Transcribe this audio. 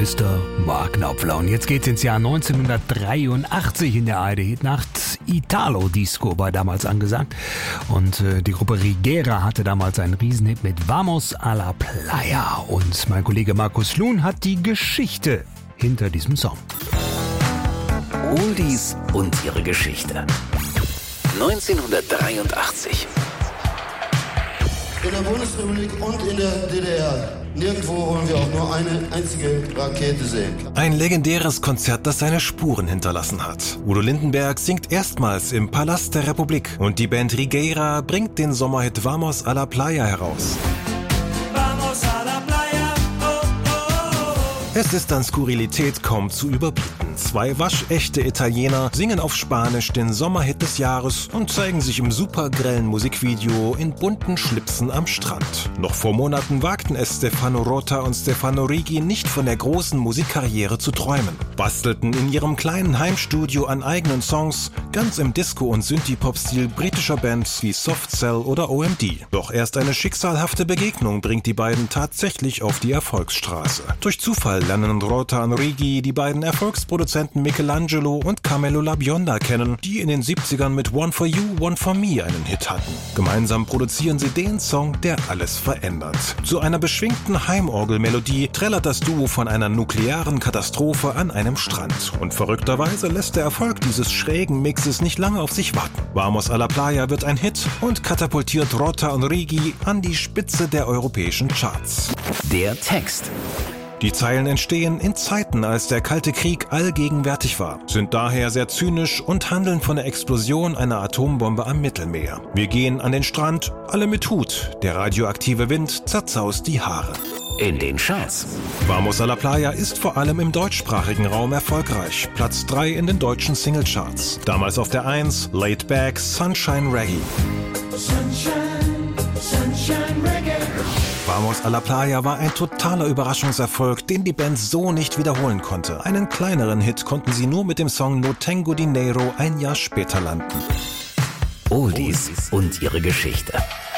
Mr. Mark Knopfler. Und jetzt geht's ins Jahr 1983 in der ARD-Hitnacht. Italo-Disco war damals angesagt. Und die Gruppe Rigera hatte damals einen Riesenhit mit Vamos a la Playa. Und mein Kollege Markus Luhn hat die Geschichte hinter diesem Song. Oldies und ihre Geschichte. 1983. In der Bundesrepublik und in der DDR. Nirgendwo wollen wir auch nur eine einzige Rakete sehen. Ein legendäres Konzert, das seine Spuren hinterlassen hat. Udo Lindenberg singt erstmals im Palast der Republik und die Band Rigera bringt den Sommerhit Vamos a la Playa heraus. Vamos a la playa, oh, oh, oh. Es ist an Skurrilität kaum zu überbieten. Zwei waschechte Italiener singen auf Spanisch den Sommerhit des Jahres und zeigen sich im supergrellen Musikvideo in bunten Schlipsen am Strand. Noch vor Monaten wagten es Stefano Rota und Stefano Righi nicht von der großen Musikkarriere zu träumen. Bastelten in ihrem kleinen Heimstudio an eigenen Songs, ganz im Disco- und Synthie-Pop-Stil britischer Bands wie Soft Cell oder OMD. Doch erst eine schicksalhafte Begegnung bringt die beiden tatsächlich auf die Erfolgsstraße. Durch Zufall lernen Rota und Righi die beiden Erfolgsproduzenten Michelangelo und Carmelo Labionda kennen, die in den 70ern mit One for You, One for Me einen Hit hatten. Gemeinsam produzieren sie den Song, der alles verändert. Zu einer beschwingten Heimorgelmelodie trällert das Duo von einer nuklearen Katastrophe an einem Strand. Und verrückterweise lässt der Erfolg dieses schrägen Mixes nicht lange auf sich warten. Vamos a la Playa wird ein Hit und katapultiert Rota und Righi an die Spitze der europäischen Charts. Der Text. Die Zeilen entstehen in Zeiten, als der Kalte Krieg allgegenwärtig war, sind daher sehr zynisch und handeln von der Explosion einer Atombombe am Mittelmeer. Wir gehen an den Strand, alle mit Hut, der radioaktive Wind zerzaust die Haare. In den Charts. Vamos a la Playa ist vor allem im deutschsprachigen Raum erfolgreich. Platz 3 in den deutschen Singlecharts. Damals auf der 1, Laid Back, Sunshine Reggae. Sunshine, sunshine reggae. Vamos a la Playa war ein totaler Überraschungserfolg, den die Band so nicht wiederholen konnte. Einen kleineren Hit konnten sie nur mit dem Song No Tengo Dinero ein Jahr später landen. Oldies und ihre Geschichte.